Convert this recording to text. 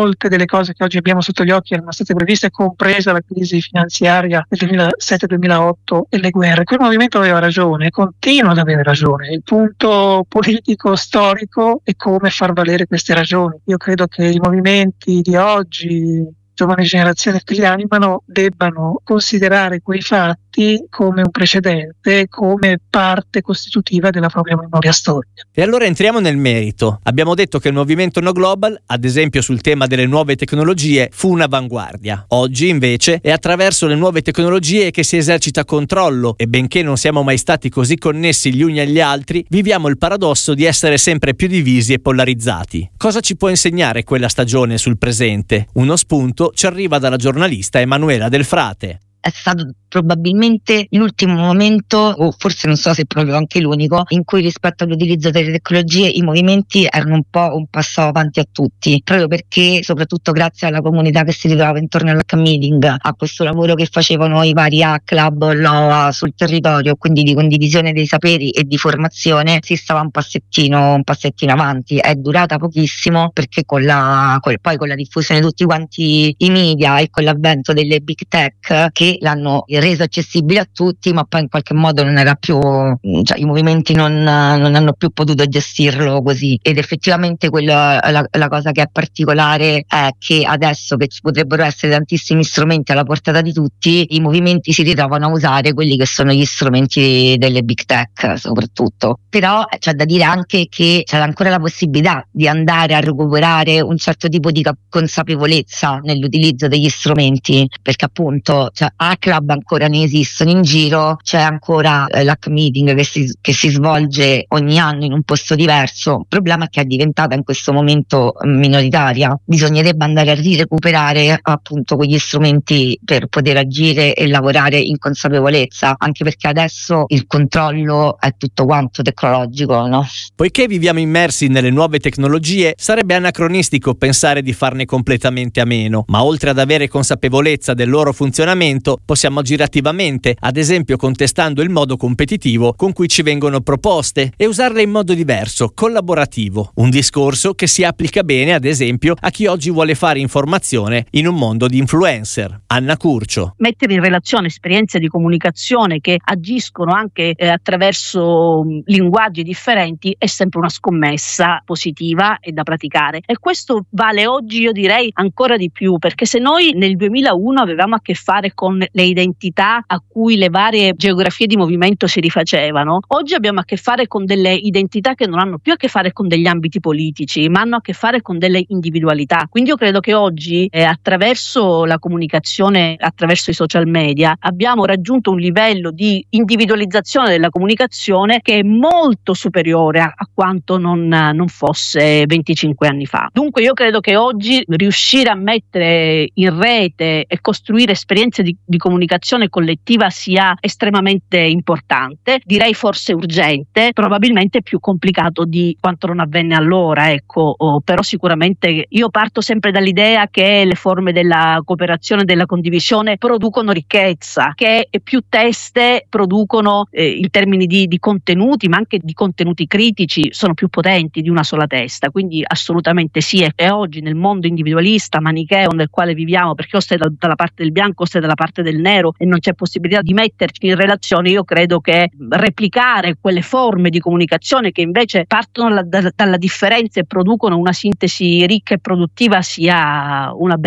molte delle cose che oggi abbiamo sotto gli occhi erano state previste, compresa la crisi finanziaria del 2007-2008 e le guerre. Quel movimento aveva ragione, continua ad avere ragione. Il punto politico storico è come far valere queste ragioni. Io credo che i movimenti di oggi, giovani generazioni che li animano, debbano considerare quei fatti come un precedente, come parte costitutiva della propria memoria storica. E allora entriamo nel merito. Abbiamo detto che il movimento No Global, ad esempio sul tema delle nuove tecnologie, fu un'avanguardia. Oggi invece è attraverso le nuove tecnologie che si esercita controllo e benché non siamo mai stati così connessi gli uni agli altri, viviamo il paradosso di essere sempre più divisi e polarizzati. Cosa ci può insegnare quella stagione sul presente? Uno spunto ci arriva dalla giornalista Emanuela Del Frate. È stato probabilmente l'ultimo momento, o forse non so se proprio anche l'unico, in cui rispetto all'utilizzo delle tecnologie i movimenti erano un po' un passo avanti a tutti, proprio perché, soprattutto grazie alla comunità che si ritrovava intorno all'Hack Meeting, a questo lavoro che facevano i vari Hack Club, l'OA sul territorio, quindi di condivisione dei saperi e di formazione, si stava un passettino avanti. È durata pochissimo perché poi con la diffusione di tutti quanti i media e con l'avvento delle big tech che l'hanno reso accessibile a tutti, ma poi in qualche modo non era più, cioè i movimenti non hanno più potuto gestirlo così. Ed effettivamente la cosa che è particolare è che adesso che ci potrebbero essere tantissimi strumenti alla portata di tutti, i movimenti si ritrovano a usare quelli che sono gli strumenti delle big tech soprattutto. Però c'è da dire anche che c'è ancora la possibilità di andare a recuperare un certo tipo di consapevolezza nell'utilizzo degli strumenti, perché appunto Hack Club ancora ne esistono in giro, c'è ancora l'Hack Meeting che si svolge ogni anno in un posto diverso. Il problema è che è diventata in questo momento minoritaria. Bisognerebbe andare a rirecuperare appunto quegli strumenti per poter agire e lavorare in consapevolezza, anche perché adesso il controllo è tutto quanto tecnologico, no? Poiché viviamo immersi nelle nuove tecnologie, sarebbe anacronistico pensare di farne completamente a meno, ma oltre ad avere consapevolezza del loro funzionamento, possiamo agire attivamente, ad esempio contestando il modo competitivo con cui ci vengono proposte e usarle in modo diverso, collaborativo. Un discorso che si applica bene, ad esempio, a chi oggi vuole fare informazione in un mondo di influencer. Anna Curcio. Mettere in relazione esperienze di comunicazione che agiscono anche attraverso linguaggi differenti è sempre una scommessa positiva e da praticare. E questo vale oggi, io direi, ancora di più, perché se noi nel 2001 avevamo a che fare con le identità a cui le varie geografie di movimento si rifacevano, oggi abbiamo a che fare con delle identità che non hanno più a che fare con degli ambiti politici, ma hanno a che fare con delle individualità. Quindi io credo che oggi attraverso la comunicazione, attraverso i social media, abbiamo raggiunto un livello di individualizzazione della comunicazione che è molto superiore a quanto non fosse 25 anni fa. Dunque io credo che oggi riuscire a mettere in rete e costruire esperienze di comunicazione collettiva sia estremamente importante, direi forse urgente, probabilmente più complicato di quanto non avvenne allora, ecco, però sicuramente io parto sempre dall'idea che le forme della cooperazione e della condivisione producono ricchezza, che più teste producono in termini di contenuti, ma anche di contenuti critici, sono più potenti di una sola testa, quindi assolutamente sì. E oggi nel mondo individualista, manicheo nel quale viviamo, perché o stai dalla parte del bianco o stai dalla parte del nero e non c'è possibilità di metterci in relazione, io credo che replicare quelle forme di comunicazione che invece partono dalla differenza e producono una sintesi ricca e produttiva sia una